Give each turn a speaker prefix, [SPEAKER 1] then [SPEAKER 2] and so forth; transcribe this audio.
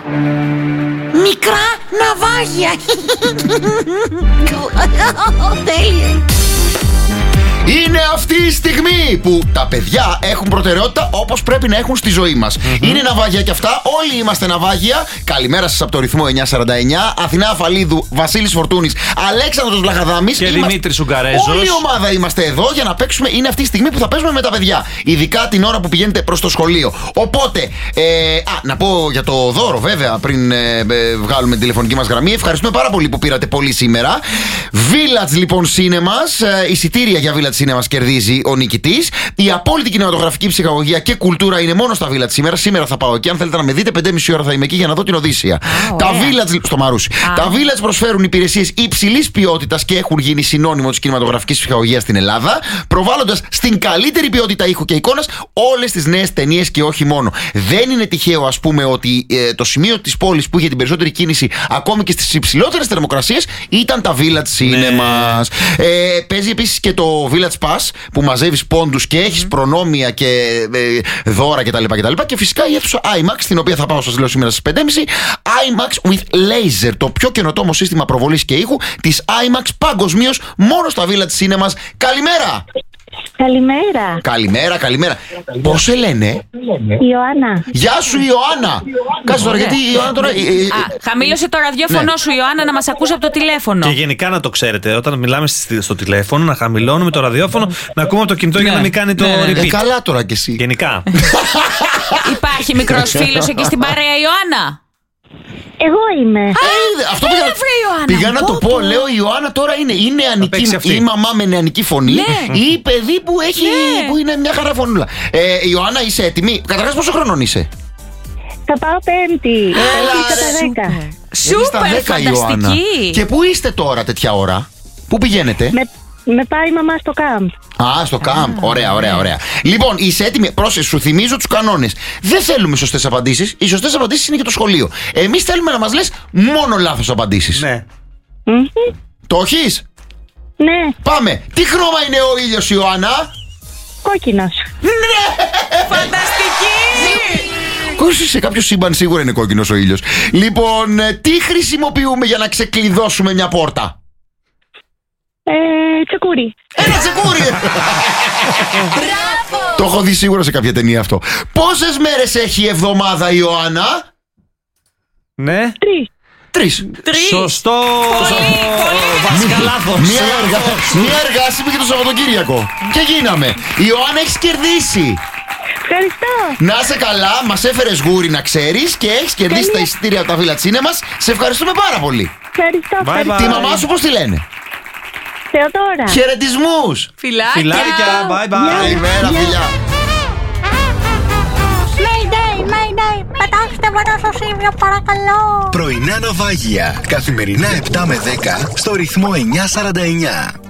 [SPEAKER 1] Μικρά ναυάγια. Τέλεια.
[SPEAKER 2] Είναι αυτή η στιγμή που τα παιδιά έχουν προτεραιότητα όπως πρέπει να έχουν στη ζωή μας. Είναι ναυάγια κι αυτά. Όλοι είμαστε ναυάγια. Καλημέρα σας από το ρυθμό 949. Αθηνά Αφαλίδου, Βασίλης Φορτούνης, Αλέξανδρος Βλαχαδάμης
[SPEAKER 3] και Δημήτρης Ουγγαρέζος.
[SPEAKER 2] Όλη η ομάδα είμαστε εδώ για να παίξουμε. Είναι αυτή η στιγμή που θα παίζουμε με τα παιδιά. Ειδικά την ώρα που πηγαίνετε προς το σχολείο. Οπότε, να πω για το δώρο βέβαια πριν βγάλουμε την τηλεφωνική μας γραμμή. Ευχαριστούμε πάρα πολύ που πήρατε πολύ σήμερα. Village λοιπόν Cinemas, εισιτήρια για Village Cinemas κερδίζει ο νικητής. Η απόλυτη κινηματογραφική ψυχαγωγία και κουλτούρα είναι μόνο στα Village σήμερα. Σήμερα θα πάω εκεί. Αν θέλετε να με δείτε, 5,5 ώρα θα είμαι εκεί για να δω την Οδύσσια. Τα Village, στο Μαρούσι. Τα Village προσφέρουν υπηρεσίες υψηλής ποιότητας και έχουν γίνει συνώνυμο της κινηματογραφικής ψυχαγωγίας στην Ελλάδα, προβάλλοντας στην καλύτερη ποιότητα ήχου και εικόνας όλες τις νέες ταινίες και όχι μόνο. Δεν είναι τυχαίο, ας πούμε, ότι το σημείο της πόλης που είχε την περισσότερη κίνηση, ακόμη και στις υψηλότερες θερμοκρασίες, ήταν τα Village Cinemas. Παίζει επίσης και το Village Pass που μαζεύεις πόντους και έχεις προνόμια και δώρα κτλ. Και φυσικά η αίθουσα IMAX, την οποία θα πάω σας λέω σήμερα στις 5.30. IMAX with Laser, το πιο καινοτόμο σύστημα προβολής και ήχου της IMAX παγκοσμίως μόνο στα Village Cinemas. Καλημέρα!
[SPEAKER 4] Καλημέρα.
[SPEAKER 2] Καλημέρα, καλημέρα. Πώς σε λένε?
[SPEAKER 4] Ιωάννα.
[SPEAKER 2] Γεια σου Ιωάννα. Κάτσε τώρα, γιατί η Ιωάννα τώρα...
[SPEAKER 5] Χαμήλωσε το ραδιόφωνο σου Ιωάννα να μας ακούσει από το τηλέφωνο.
[SPEAKER 3] Και γενικά να το ξέρετε, όταν μιλάμε στο τηλέφωνο να χαμηλώνουμε το ραδιόφωνο, να ακούμε από το κινητό για να μην κάνει το repeat.
[SPEAKER 2] Καλά τώρα κι εσύ.
[SPEAKER 3] Γενικά.
[SPEAKER 5] Υπάρχει μικρός φίλος εκεί στην παρέα Ιωάννα?
[SPEAKER 4] Εγώ είμαι.
[SPEAKER 2] Αυτό πήγα να το πω. Λέω η Ιωάννα τώρα είναι νεανική, ή μαμά με νεανική φωνή, ή παιδί που έχει που είναι μια χαρά φωνούλα. Ιωάννα, είσαι έτοιμη? Καταρχάς πόσο χρονών είσαι?
[SPEAKER 4] Θα πάω Πέμπτη.
[SPEAKER 2] Έλα,
[SPEAKER 4] στα 10.
[SPEAKER 5] Σούπερ, φανταστική.
[SPEAKER 2] Και πού είστε τώρα τέτοια ώρα? Πού πηγαίνετε?
[SPEAKER 4] Με πάει η μαμά στο κάμπ.
[SPEAKER 2] Στο κάμπ. Ωραία. Λοιπόν, είσαι έτοιμη? Πρόσεχε, σου θυμίζω τους κανόνες. Δεν θέλουμε σωστές απαντήσεις. Οι σωστές απαντήσεις είναι και το σχολείο. Εμείς θέλουμε να μας λες μόνο λάθος απαντήσεις.
[SPEAKER 3] Ναι.
[SPEAKER 2] Το έχεις?
[SPEAKER 4] Ναι.
[SPEAKER 2] Πάμε. Τι χρώμα είναι ο ήλιος, Ιωάννα?
[SPEAKER 4] Κόκκινος.
[SPEAKER 2] Ναι!
[SPEAKER 5] Φανταστική!
[SPEAKER 2] Σε κάποιο σύμπαν σίγουρα είναι κόκκινος ο ήλιος. Λοιπόν, τι χρησιμοποιούμε για να ξεκλειδώσουμε μια πόρτα?
[SPEAKER 4] Τσεκούρι.
[SPEAKER 2] Ένα τσεκούρι!
[SPEAKER 5] Μπράβο!
[SPEAKER 2] Το έχω δει σίγουρα σε κάποια ταινία αυτό. Πόσες μέρες έχει η εβδομάδα, Ιωάννα?
[SPEAKER 3] Ναι.
[SPEAKER 4] 3.
[SPEAKER 3] Σωστό. Βασικά λάθος.
[SPEAKER 2] Μία εργάσιμη και το Σαββατοκύριακο. Και γίναμε. Ιωάννα, έχεις κερδίσει.
[SPEAKER 4] Ευχαριστώ.
[SPEAKER 2] Να είσαι καλά, μας έφερες γούρι να ξέρεις και έχεις κερδίσει τα εισιτήρια από τα Village Cinemas. Σε ευχαριστούμε πάρα πολύ.
[SPEAKER 4] Ευχαριστώ.
[SPEAKER 2] Τη μαμά σου πώς τη λένε?
[SPEAKER 4] Θεοδόρα.
[SPEAKER 2] Χαιρετισμούς.
[SPEAKER 5] Φιλάκια.
[SPEAKER 3] Bye bye.
[SPEAKER 2] Καλημέρα, φιλιά.
[SPEAKER 1] Mayday, πετάξτε με ένα στο Σίμιο παρακαλώ.
[SPEAKER 6] Πρωινά ναυάγια, καθημερινά 7 με 10 στο ρυθμό 949.